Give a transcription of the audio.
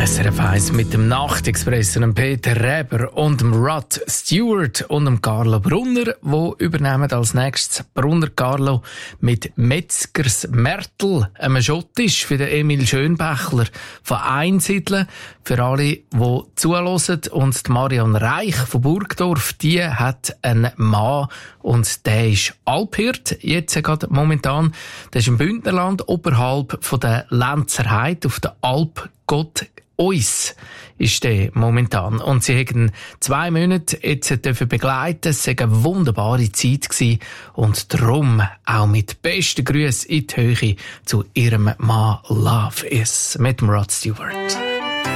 SRF 1 mit dem Nachtexpress, dem Peter Reber und dem Rod Stewart und dem Carlo Brunner, wo übernehmen als nächstes Brunner Carlo mit Metzgers Märtel, einem Schottisch für den Emil Schönbächler von Einsiedeln. Für alle, die zuhören, und die Marion Reich von Burgdorf, die hat einen Mann und der ist Alphirt, jetzt gerade momentan. Der ist im Bündnerland, oberhalb von der Lenzerheide auf der Alp Gott uns ist der momentan. Und sie haben 2 Monate jetzt dürfen begleiten. Es war eine wunderbare Zeit gewesen. Und darum auch mit besten Grüßen in die Höhe zu ihrem Mann Love Is mit dem Rod Stewart.